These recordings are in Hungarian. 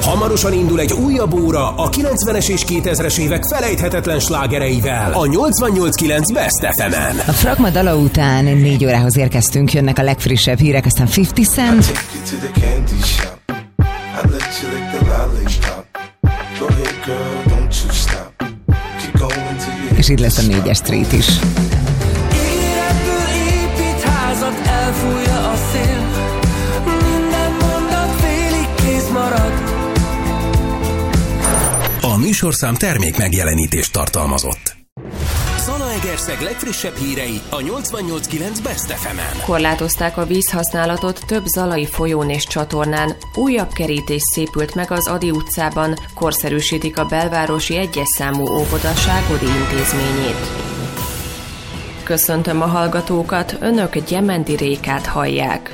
Hamarosan indul egy újabb óra a 90-es és 2000-es évek felejthetetlen slágereivel a 88.9 Best FM-en. A Fragma dala után 4 órához érkeztünk, jönnek a legfrissebb hírek, aztán 50 Cent. És itt lesz a 4-es Street is. Éretből épít házat, elfújja a szél. Minden mondat félig kész marad. A műsorszám termék megjelenítést tartalmazott. Zalaegerszeg legfrissebb hírei a 88.9 Best FM-en. Korlátozták a vízhasználatot több zalai folyón és csatornán. Újabb kerítés szépült meg az Ady utcában. Korszerűsítik a belvárosi 1-es számú óvoda Ságodi intézményét. Köszöntöm a hallgatókat, önök Gyemendi Rékát hallják.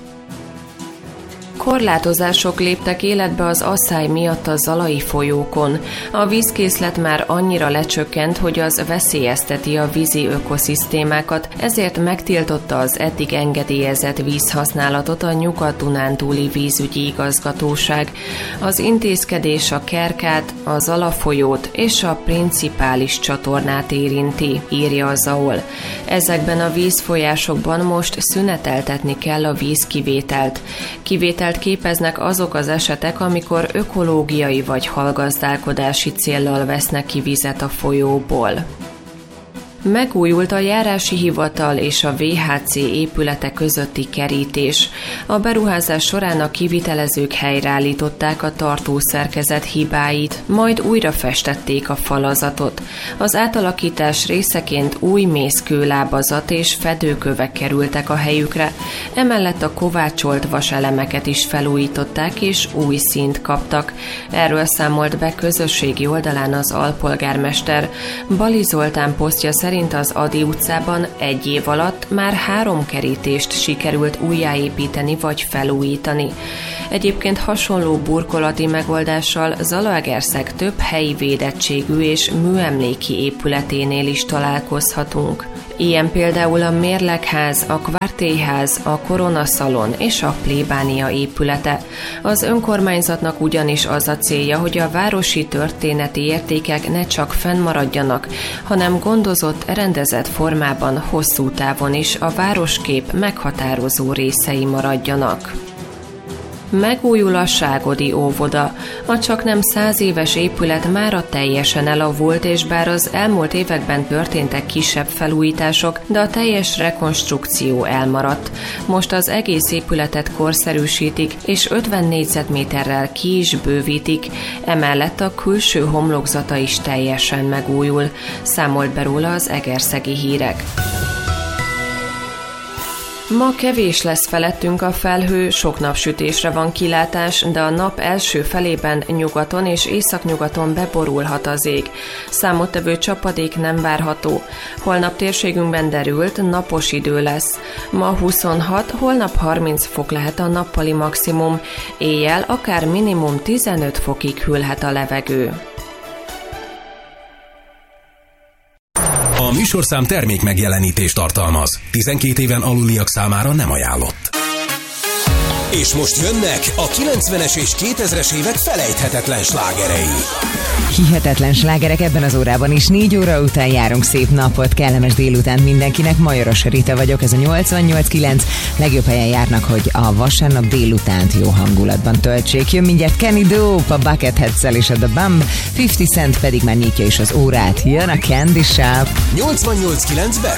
Korlátozások léptek életbe az asszály miatt a zalai folyókon. A vízkészlet már annyira lecsökkent, hogy az veszélyezteti a vízi ökoszisztémákat, ezért megtiltotta az eddig engedélyezett vízhasználatot a Nyugat-Dunántúli vízügyi igazgatóság. Az intézkedés a Kerkát, a Zala folyót és a Principális csatornát érinti, írja a ZAOL. Ezekben a vízfolyásokban most szüneteltetni kell a vízkivételt. Kivételt képeznek azok az esetek, amikor ökológiai vagy halgazdálkodási céllal vesznek ki vizet a folyóból. Megújult a járási hivatal és a VHC épülete közötti kerítés. A beruházás során a kivitelezők helyreállították a tartószerkezet hibáit, majd újra festették a falazatot. Az átalakítás részeként új mészkőlábazat és fedőkövek kerültek a helyükre, emellett a kovácsolt vaselemeket is felújították és új színt kaptak. Erről számolt be közösségi oldalán az alpolgármester. Bali Zoltán posztja szerint az Ady utcában 1 év alatt már 3 kerítést sikerült újjáépíteni vagy felújítani. Egyébként hasonló burkolati megoldással Zalaegerszeg több helyi védettségű és műemléki épületénél is találkozhatunk. Ilyen például a Mérlegház, a Kvartélyház, a Koronaszalon és a Plébánia épülete. Az önkormányzatnak ugyanis az a célja, hogy a városi történeti értékek ne csak fennmaradjanak, hanem gondozott, rendezett formában hosszú távon is a városkép meghatározó részei maradjanak. Megújul a Ságodi óvoda. A csaknem 100 éves épület mára teljesen elavult, és bár az elmúlt években történtek kisebb felújítások, de a teljes rekonstrukció elmaradt. Most az egész épületet korszerűsítik, és 50 négyzetméterrel ki is bővítik, emellett a külső homlokzata is teljesen megújul, számolt be róla az Egerszegi Hírek. Ma kevés lesz felettünk a felhő, sok napsütésre van kilátás, de a nap első felében nyugaton és északnyugaton beborulhat az ég. Számottevő csapadék nem várható. Holnap térségünkben derült, napos idő lesz. Ma 26, holnap 30 fok lehet a nappali maximum. Éjjel akár minimum 15 fokig hűlhet a levegő. A műsorszám termék megjelenítést tartalmaz. 12 éven aluliak számára nem ajánlott. És most jönnek a 90-es és 2000-es évek felejthetetlen slágerei. Hihetetlen slágerek ebben az órában is. 4 óra után járunk, szép napot, kellemes délután mindenkinek. Majoros Rita vagyok, ez a 88.9. Legjobb helyen járnak, hogy a vasárnap délutánt jó hangulatban töltsék. Jön mindjárt Kenny Dope, a Bucketheads-szel és a The Bump, 50 Cent pedig már nyitja is az órát. Jön a Candy Shop. 88.9 Best